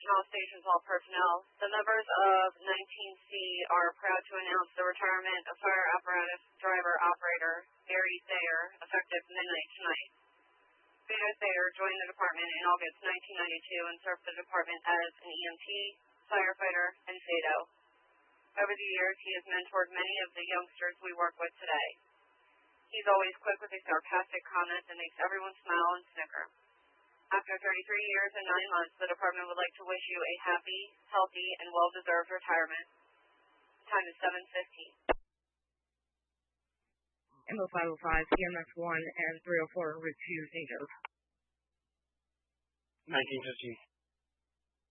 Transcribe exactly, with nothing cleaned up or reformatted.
attention all stations, all personnel. The members of nineteen C are proud to announce the retirement of fire apparatus driver operator Barry Thayer, effective midnight tonight. Vito Thayer joined the department in August nineteen ninety-two and served the department as an E M T, firefighter, and F A D O. Over the years, he has mentored many of the youngsters we work with today. He's always quick with his sarcastic comments and makes everyone smile and snicker. After thirty-three years and nine months, the department would like to wish you a happy, healthy, and well-deserved retirement. The time is seven fifty. M O five oh five, P M S one, and three oh four, Route two, Saint Joseph. nineteen fifteen.